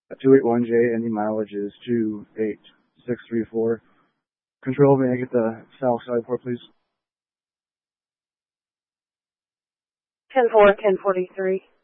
281J, and the mileage is 28634. Control, may I get the south side port, please? 10-4, 1043.